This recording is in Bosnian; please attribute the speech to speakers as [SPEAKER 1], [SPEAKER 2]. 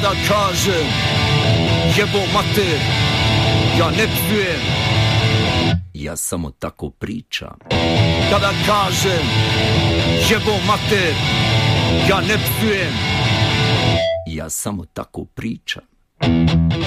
[SPEAKER 1] Kada kažem jebo mater, ja ne psujem, ja samo tako pričam. Kada kažem jebo mater, ja ne psujem, ja samo tako pričam.